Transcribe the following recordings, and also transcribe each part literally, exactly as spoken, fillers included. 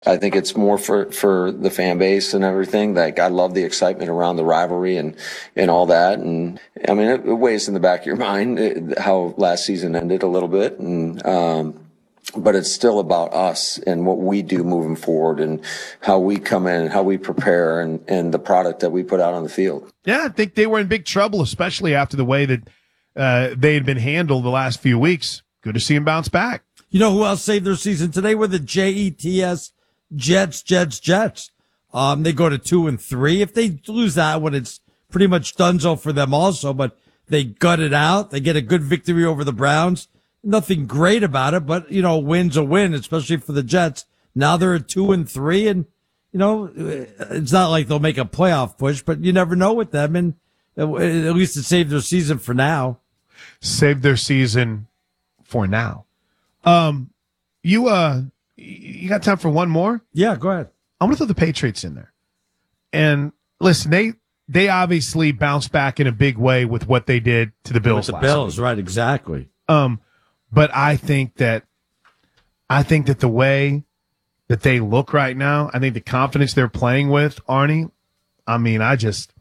I think it's more for, for the fan base and everything. Like, I love the excitement around the rivalry and, and all that. And I mean, it, it weighs in the back of your mind it, how last season ended a little bit. And, um, but it's still about us and what we do moving forward and how we come in and how we prepare and, and the product that we put out on the field. Yeah, I think they were in big trouble, especially after the way that, uh, they had been handled the last few weeks. Good to see them bounce back. You know who else saved their season today? Were the J E T S Jets, Jets, Jets. Um, they go to two and three. If they lose that one, it's pretty much donezo for them also, but they gut it out. They get a good victory over the Browns. Nothing great about it, but, you know, win's a win, especially for the Jets. Now they're at two and three, and, you know, it's not like they'll make a playoff push, but you never know with them, and at least it saved their season for now. Saved their season for now. Um, you, uh, You got time for one more? Yeah, go ahead. I'm going to throw the Patriots in there. And listen, they they obviously bounced back in a big way with what they did to the Bills. With the last Bills, week. right? Exactly. Um, but I think that I think that the way that they look right now, I think the confidence they're playing with, Arnie. I mean, I just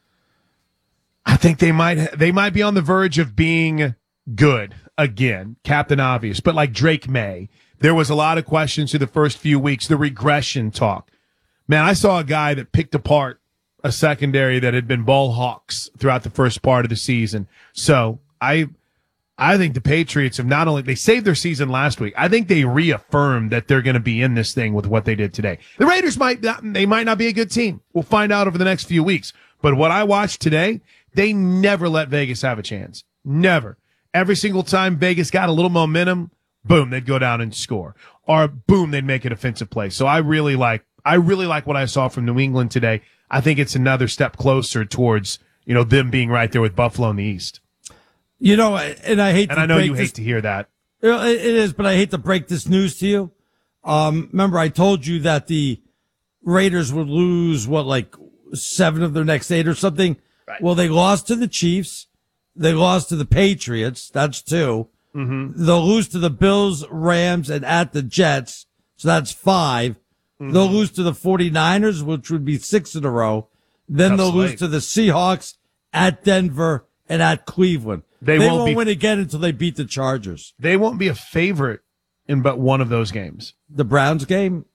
I think they might they might be on the verge of being good again, Captain Obvious, but like Drake May. There was a lot of questions through the first few weeks, the regression talk. Man, I saw a guy that picked apart a secondary that had been ball hawks throughout the first part of the season. So I I think the Patriots have not only, they saved their season last week, I think they reaffirmed that they're going to be in this thing with what they did today. The Raiders might not, they might not be a good team. We'll find out over the next few weeks. But what I watched today, they never let Vegas have a chance. Never. Every single time Vegas got a little momentum, boom, they'd go down and score. Or boom, they'd make an offensive play. So I really like, I really like what I saw from New England today. I think it's another step closer towards, you know, them being right there with Buffalo in the East. You know, and I hate and to I know break you this, hate to hear that. It is, but I hate to break this news to you. Um, remember, I told you that the Raiders would lose, what, like seven of their next eight or something? Right. Well, they lost to the Chiefs. They lost to the Patriots. That's two. Mm-hmm. They'll lose to the Bills, Rams, and at the Jets. So that's five. Mm-hmm. They'll lose to the 49ers, which would be six in a row. Then Tough they'll slate. lose to the Seahawks, at Denver, and at Cleveland. They, they won't, won't be, win again until they beat the Chargers. They won't be a favorite in but one of those games. The Browns game?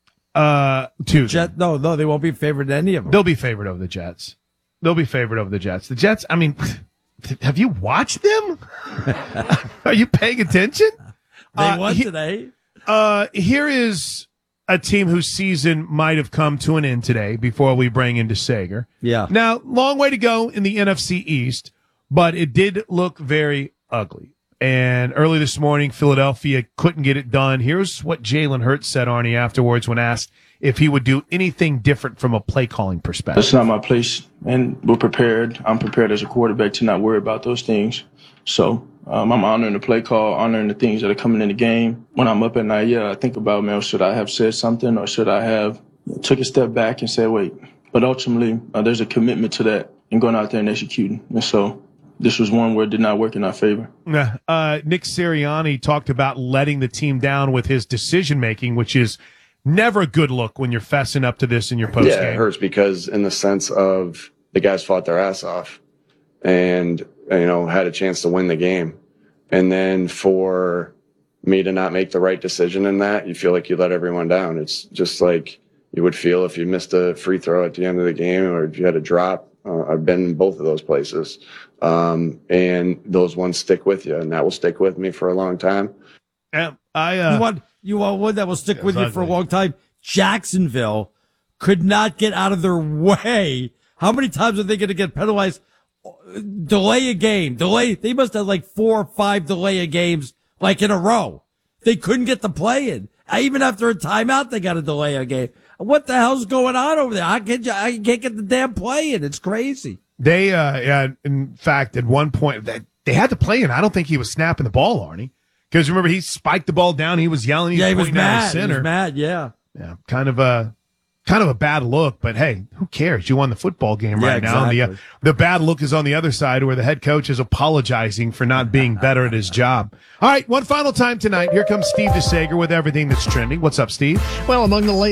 Uh, two. Jet, no, no, they won't be favored in any of them. They'll be favored over the Jets. They'll be favored over the Jets. The Jets, I mean, have you watched them? Are you paying attention? They uh, won he, today. Uh, here is a team whose season might have come to an end today before we bring in Sager. Yeah. Now, long way to go in the N F C East, but it did look very ugly. And early this morning, Philadelphia couldn't get it done. Here's what Jalen Hurts said, Arnie, afterwards when asked if he would do anything different from a play calling perspective. That's not my place, and we're prepared. I'm prepared as a quarterback to not worry about those things. So um, I'm honoring the play call, honoring the things that are coming in the game. When I'm up at night, yeah, I think about, man, should I have said something or should I have took a step back and said, wait. But ultimately, uh, there's a commitment to that and going out there and executing. And so this was one where it did not work in our favor. Uh, Nick Sirianni talked about letting the team down with his decision-making, which is never a good look when you're fessing up to this in your post game. Yeah, it hurts because in the sense of the guys fought their ass off and, you know, had a chance to win the game. And then for me to not make the right decision in that, you feel like you let everyone down. It's just like you would feel if you missed a free throw at the end of the game or if you had a drop. Uh, I've been in both of those places. Um, and those ones stick with you, and that will stick with me for a long time. Yeah, I, uh, you want you want one that will stick with ugly. you for a long time? Jacksonville could not get out of their way. How many times are they going to get penalized? Delay a game, delay. They must have like four or five delay a games like in a row. They couldn't get the play in. Even after a timeout, they got to delay a game. What the hell's going on over there? I can't, I can't get the damn play in. It's crazy. They, uh, yeah, in fact, at one point, they, they had the play in. I don't think he was snapping the ball, Arnie. Because remember, he spiked the ball down. He was yelling. He yeah, was he was pointing down the mad. center. He was mad, yeah. Yeah, kind of a kind of a bad look, but hey, who cares? You won the football game Yeah, right now. And the, exactly. the bad look is on the other side where the head coach is apologizing for not being better at his job. All right, one final time tonight. Here comes Steve DeSager with everything that's trending. What's up, Steve? Well, among the